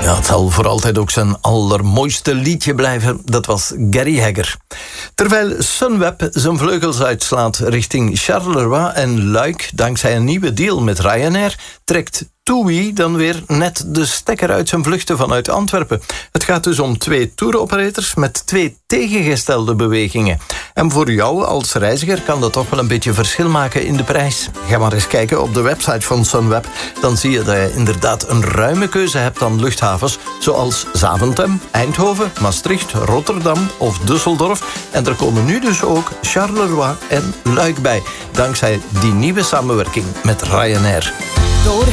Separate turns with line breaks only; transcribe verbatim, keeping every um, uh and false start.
Ja, het zal voor altijd ook zijn allermooiste liedje blijven. Dat was Gary Hegger. Terwijl Sunweb zijn vleugels uitslaat richting Charleroi en Luik dankzij een nieuwe deal met Ryanair, trekt TUI dan weer net de stekker uit zijn vluchten vanuit Antwerpen. Het gaat dus om twee touroperators met twee tegengestelde bewegingen. En voor jou als reiziger kan dat toch wel een beetje verschil maken in de prijs. Ga maar eens kijken op de website van Sunweb. Dan zie je dat je inderdaad een ruime keuze hebt aan luchthavens, zoals Zaventem, Eindhoven, Maastricht, Rotterdam of Düsseldorf. En er komen nu dus ook Charleroi en Luik bij, dankzij die nieuwe samenwerking met Ryanair.
Doorheen